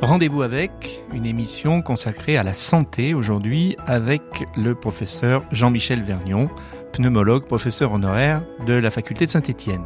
Rendez-vous avec une émission consacrée à la santé aujourd'hui avec le professeur Jean-Michel Vergnon, pneumologue, professeur honoraire de la faculté de Saint-Étienne.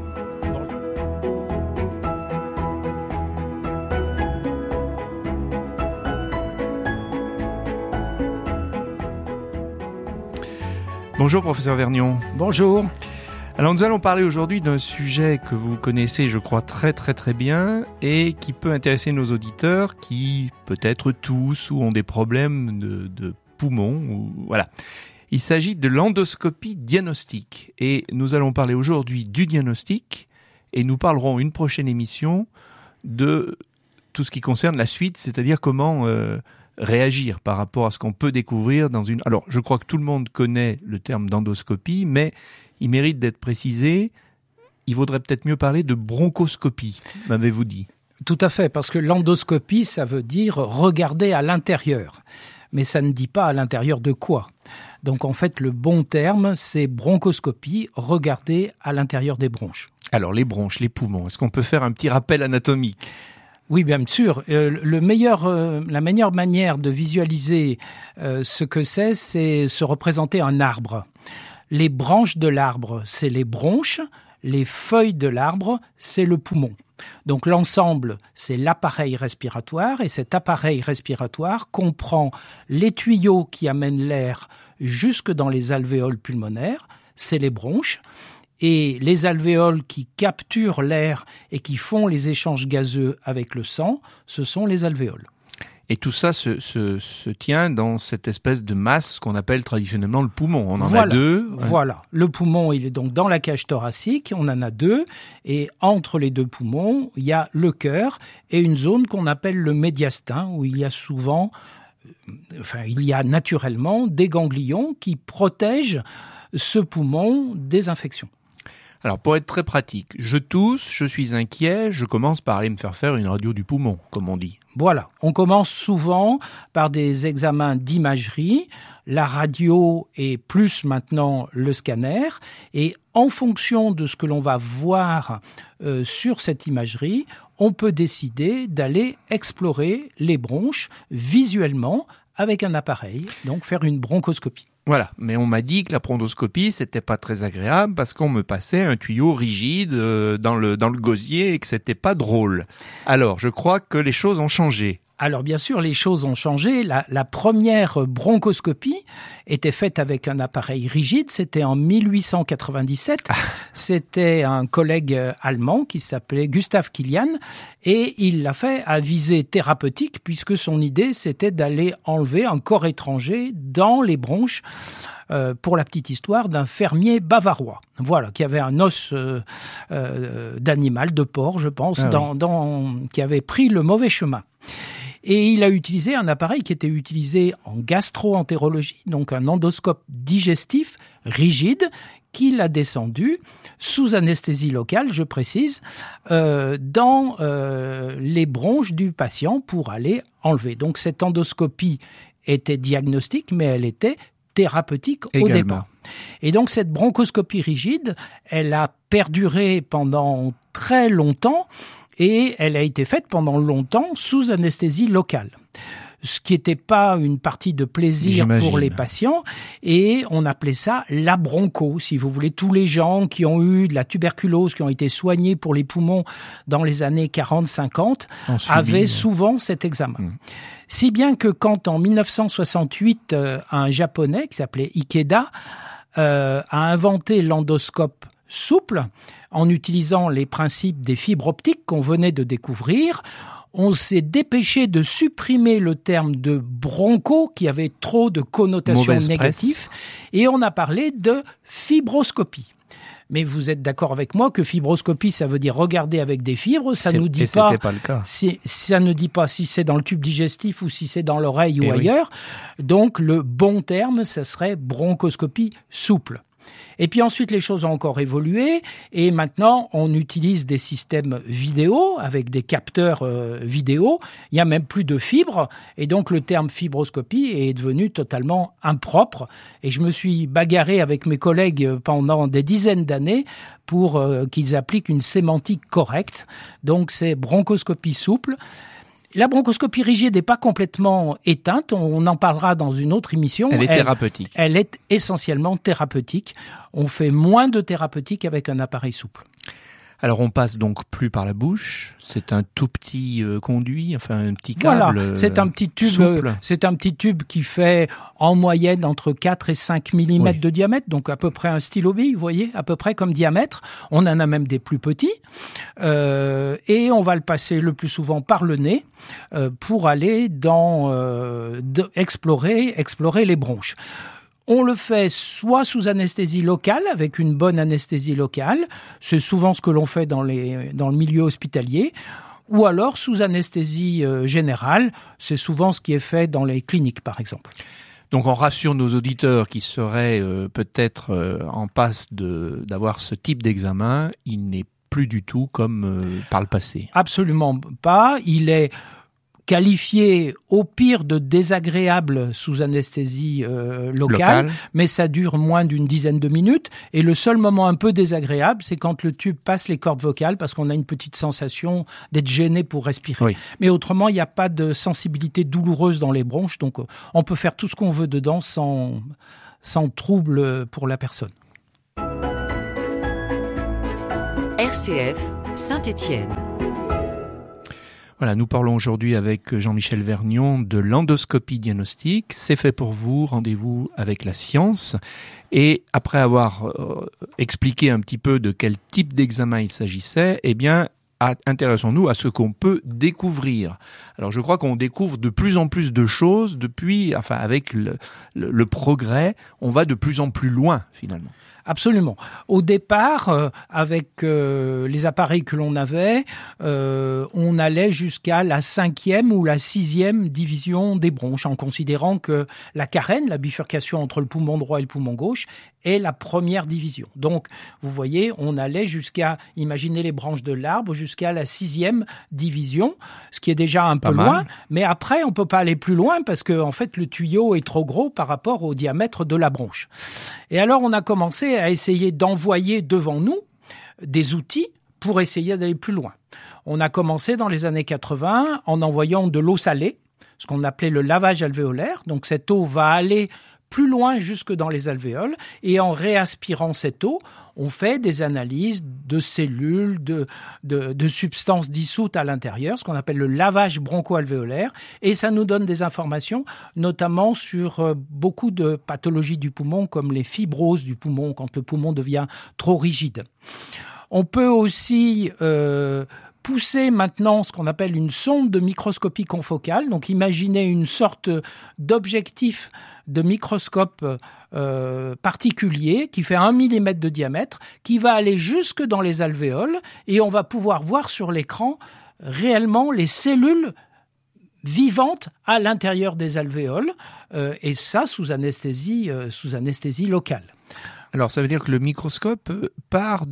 Bonjour professeur Vergnon. Bonjour. Alors nous allons parler aujourd'hui d'un sujet que vous connaissez, je crois, très bien et qui peut intéresser nos auditeurs qui, peut-être tous, ou ont des problèmes de poumons. Voilà. Il s'agit de l'endoscopie diagnostique et nous allons parler aujourd'hui du diagnostic et nous parlerons une prochaine émission de tout ce qui concerne la suite, c'est-à-dire comment réagir par rapport à ce qu'on peut découvrir dans une... Alors, je crois que tout le monde connaît le terme d'endoscopie, mais il mérite d'être précisé. Il vaudrait peut-être mieux parler de bronchoscopie, m'avez-vous dit. Tout à fait, parce que l'endoscopie, ça veut dire regarder à l'intérieur. Mais ça ne dit pas à l'intérieur de quoi. Donc en fait, le bon terme, c'est bronchoscopie, regarder à l'intérieur des bronches. Alors les bronches, les poumons, est-ce qu'on peut faire un petit rappel anatomique ? Oui, bien sûr. La meilleure manière de visualiser ce que c'est se représenter un arbre. Les branches de l'arbre, c'est les bronches. Les feuilles de l'arbre, c'est le poumon. Donc l'ensemble, c'est l'appareil respiratoire. Et cet appareil respiratoire comprend les tuyaux qui amènent l'air jusque dans les alvéoles pulmonaires. C'est les bronches. Et les alvéoles qui capturent l'air et qui font les échanges gazeux avec le sang, ce sont les alvéoles. Et tout ça se tient dans cette espèce de masse qu'on appelle traditionnellement le poumon. On en a deux. Ouais. Voilà. Le poumon, il est donc dans la cage thoracique. On en a deux. Et entre les deux poumons, il y a le cœur et une zone qu'on appelle le médiastin, où il y a naturellement des ganglions qui protègent ce poumon des infections. Alors, pour être très pratique, je tousse, je suis inquiet, je commence par aller me faire une radio du poumon, comme on dit. Voilà, on commence souvent par des examens d'imagerie, la radio et plus maintenant le scanner, et en fonction de ce que l'on va voir sur cette imagerie, on peut décider d'aller explorer les bronches visuellement avec un appareil, donc faire une bronchoscopie. Voilà, mais on m'a dit que la bronchoscopie, c'était pas très agréable parce qu'on me passait un tuyau rigide dans le gosier et que c'était pas drôle. Alors, je crois que les choses ont changé. Alors bien sûr, les choses ont changé. La première bronchoscopie était faite avec un appareil rigide. C'était en 1897. C'était un collègue allemand qui s'appelait Gustav Kilian et il l'a fait à visée thérapeutique puisque son idée, c'était d'aller enlever un corps étranger dans les bronches. Pour la petite histoire d'un fermier bavarois, voilà, qui avait un os d'animal, de porc, je pense, qui avait pris le mauvais chemin. Et il a utilisé un appareil qui était utilisé en gastro-entérologie, donc un endoscope digestif rigide, qu'il a descendu sous anesthésie locale, je précise, dans les bronches du patient pour aller enlever. Donc cette endoscopie était diagnostique, mais elle était thérapeutique au départ. Et donc cette bronchoscopie rigide, elle a perduré pendant très longtemps et elle a été faite pendant longtemps sous anesthésie locale. Ce qui n'était pas une partie de plaisir pour les patients, et on appelait ça la broncho, si vous voulez. Tous les gens qui ont eu de la tuberculose, qui ont été soignés pour les poumons dans les années 40-50, avaient souvent cet examen. Si bien que quand en 1968, un Japonais qui s'appelait Ikeda a inventé l'endoscope souple en utilisant les principes des fibres optiques qu'on venait de découvrir, on s'est dépêché de supprimer le terme de broncho qui avait trop de connotations négatives et on a parlé de fibroscopie. Mais vous êtes d'accord avec moi que fibroscopie, ça veut dire regarder avec des fibres. Ça nous dit pas le cas. Ça ne dit pas si c'est dans le tube digestif ou si c'est dans l'oreille ou ailleurs. Donc le bon terme, ça serait bronchoscopie souple. Et puis ensuite, les choses ont encore évolué et maintenant, on utilise des systèmes vidéo avec des capteurs vidéo. Il n'y a même plus de fibres et donc le terme fibroscopie est devenu totalement impropre. Et je me suis bagarré avec mes collègues pendant des dizaines d'années pour qu'ils appliquent une sémantique correcte. Donc c'est bronchoscopie souple. La bronchoscopie rigide n'est pas complètement éteinte, on en parlera dans une autre émission. Elle est thérapeutique. Elle est essentiellement thérapeutique. On fait moins de thérapeutique avec un appareil souple. Alors on passe donc plus par la bouche, c'est un tout petit conduit, enfin un petit câble. Voilà, c'est un petit tube, souple. C'est un petit tube qui fait en moyenne entre 4 et 5 mm de diamètre, donc à peu près un stylo bille, vous voyez, à peu près comme diamètre. On en a même des plus petits, et on va le passer le plus souvent par le nez pour aller explorer les bronches. On le fait soit sous anesthésie locale, avec une bonne anesthésie locale, c'est souvent ce que l'on fait dans le milieu hospitalier, ou alors sous anesthésie générale, c'est souvent ce qui est fait dans les cliniques par exemple. Donc on rassure nos auditeurs qui seraient peut-être en passe d'avoir ce type d'examen, il n'est plus du tout comme par le passé. Absolument pas, il est qualifié au pire de désagréable sous anesthésie locale, mais ça dure moins d'une dizaine de minutes. Et le seul moment un peu désagréable, c'est quand le tube passe les cordes vocales, parce qu'on a une petite sensation d'être gêné pour respirer. Oui. Mais autrement, il n'y a pas de sensibilité douloureuse dans les bronches, donc on peut faire tout ce qu'on veut dedans sans trouble pour la personne. RCF Saint-Étienne. Voilà, nous parlons aujourd'hui avec Jean-Michel Vergnon de l'endoscopie diagnostique. C'est fait pour vous, rendez-vous avec la science. Et après avoir expliqué un petit peu de quel type d'examen il s'agissait, eh bien, intéressons-nous à ce qu'on peut découvrir. Alors je crois qu'on découvre de plus en plus de choses avec le progrès, on va de plus en plus loin finalement. Absolument. Au départ, avec les appareils que l'on avait, on allait jusqu'à la 5e ou la 6e division des bronches, en considérant que la carène, la bifurcation entre le poumon droit et le poumon gauche, est la première division. Donc, vous voyez, on allait jusqu'à, imaginez les branches de l'arbre, jusqu'à la 6e division, ce qui est déjà un peu loin. Mais après, on peut pas aller plus loin parce que, en fait, le tuyau est trop gros par rapport au diamètre de la bronche. Et alors, on a commencé à essayer d'envoyer devant nous des outils pour essayer d'aller plus loin. On a commencé dans les années 80 en envoyant de l'eau salée, ce qu'on appelait le lavage alvéolaire. Donc, cette eau va aller plus loin jusque dans les alvéoles, et en réaspirant cette eau, on fait des analyses de cellules, de substances dissoutes à l'intérieur, ce qu'on appelle le lavage broncho-alvéolaire, et ça nous donne des informations, notamment sur beaucoup de pathologies du poumon, comme les fibroses du poumon, quand le poumon devient trop rigide. On peut aussi pousser maintenant ce qu'on appelle une sonde de microscopie confocale, donc imaginez une sorte d'objectif de microscope particulier qui fait 1 mm de diamètre, qui va aller jusque dans les alvéoles, et on va pouvoir voir sur l'écran réellement les cellules vivantes à l'intérieur des alvéoles, et ça sous anesthésie locale. Alors ça veut dire que le microscope part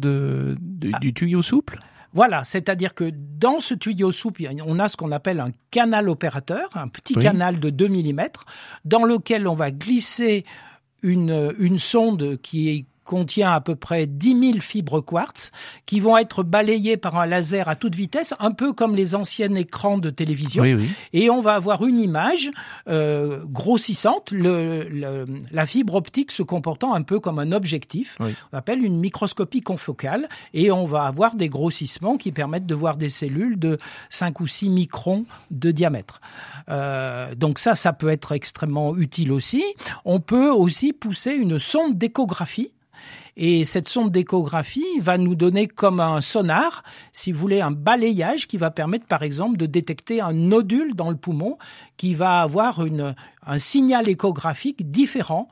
du tuyau souple ? Voilà, c'est-à-dire que dans ce tuyau souple, on a ce qu'on appelle un canal opérateur, un petit canal de 2 mm, dans lequel on va glisser une sonde qui contient à peu près 10 000 fibres quartz qui vont être balayées par un laser à toute vitesse, un peu comme les anciens écrans de télévision. Oui, oui. Et on va avoir une image grossissante, la fibre optique se comportant un peu comme un objectif. Oui. On appelle une microscopie confocale, et on va avoir des grossissements qui permettent de voir des cellules de 5 ou 6 microns de diamètre. Donc ça peut être extrêmement utile aussi. On peut aussi pousser une sonde d'échographie. Et cette sonde d'échographie va nous donner comme un sonar, si vous voulez, un balayage qui va permettre, par exemple, de détecter un nodule dans le poumon qui va avoir un signal échographique différent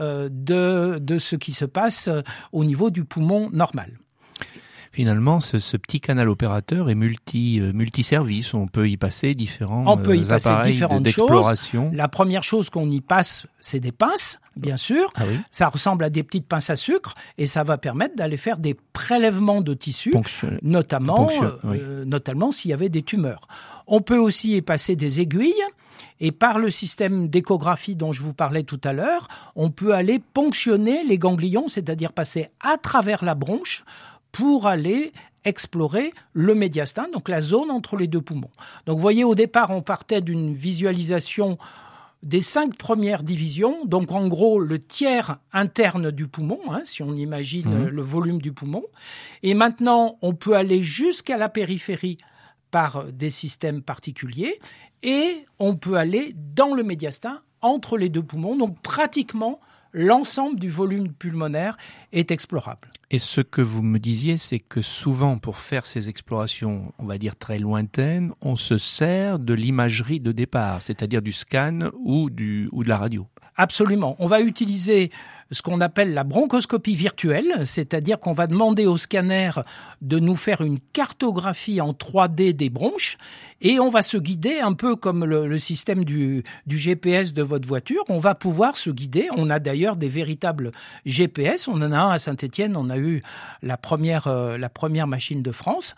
de ce qui se passe au niveau du poumon normal. Finalement, ce petit canal opérateur est multiservice. On peut y passer différents appareils d'exploration. Choses. La première chose qu'on y passe, c'est des pinces, bien sûr. Ah oui. Ça ressemble à des petites pinces à sucre, et ça va permettre d'aller faire des prélèvements de tissus, notamment s'il y avait des tumeurs. On peut aussi y passer des aiguilles. Et par le système d'échographie dont je vous parlais tout à l'heure, on peut aller ponctionner les ganglions, c'est-à-dire passer à travers la bronche pour aller explorer le médiastin, donc la zone entre les deux poumons. Donc vous voyez, au départ, on partait d'une visualisation des 5 premières divisions, donc en gros le tiers interne du poumon, si on imagine le volume du poumon. Et maintenant, on peut aller jusqu'à la périphérie par des systèmes particuliers et on peut aller dans le médiastin entre les deux poumons, donc pratiquement l'ensemble du volume pulmonaire est explorable. Et ce que vous me disiez, c'est que souvent, pour faire ces explorations, on va dire très lointaines, on se sert de l'imagerie de départ, c'est-à-dire du scan ou de la radio. Absolument. On va utiliser ce qu'on appelle la bronchoscopie virtuelle, c'est-à-dire qu'on va demander au scanner de nous faire une cartographie en 3D des bronches et on va se guider un peu comme le système du GPS de votre voiture. On va pouvoir se guider. On a d'ailleurs des véritables GPS. On en a un à Saint-Étienne. On a eu la première machine de France.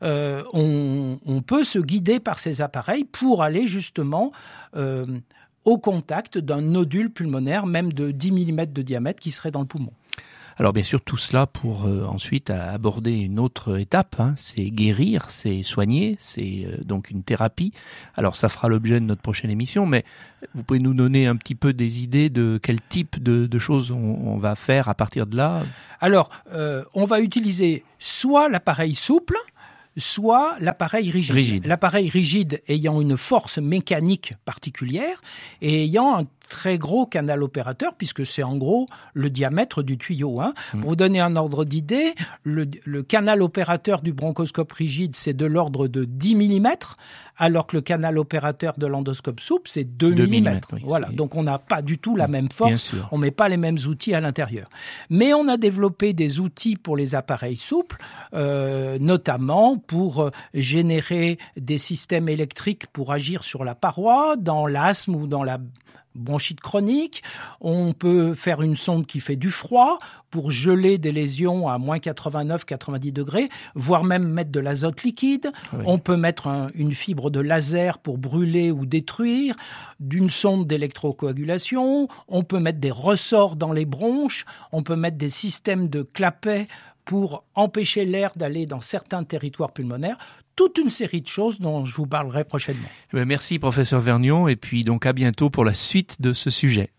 On peut se guider par ces appareils pour aller justement au contact d'un nodule pulmonaire, même de 10 mm de diamètre, qui serait dans le poumon. Alors bien sûr, tout cela pour ensuite aborder une autre étape, c'est guérir, c'est soigner, c'est donc une thérapie. Alors ça fera l'objet de notre prochaine émission, mais vous pouvez nous donner un petit peu des idées de quel type de choses on va faire à partir de là? Alors, on va utiliser soit l'appareil souple, soit l'appareil rigide. L'appareil rigide ayant une force mécanique particulière et ayant un très gros canal opérateur, puisque c'est en gros le diamètre du tuyau. Pour vous donner un ordre d'idée, le canal opérateur du bronchoscope rigide, c'est de l'ordre de 10 mm, alors que le canal opérateur de l'endoscope souple, c'est 2 mm. Oui, voilà. Donc on n'a pas du tout la même force, on met pas les mêmes outils à l'intérieur. Mais on a développé des outils pour les appareils souples, notamment pour générer des systèmes électriques pour agir sur la paroi, dans l'asthme ou dans la bronchite chronique. On peut faire une sonde qui fait du froid pour geler des lésions à moins 89, 90 degrés, voire même mettre de l'azote liquide. Oui. On peut mettre une fibre de laser pour brûler ou détruire, d'une sonde d'électrocoagulation. On peut mettre des ressorts dans les bronches. On peut mettre des systèmes de clapets pour empêcher l'air d'aller dans certains territoires pulmonaires. Toute une série de choses dont je vous parlerai prochainement. Merci professeur Vergnon et puis donc à bientôt pour la suite de ce sujet.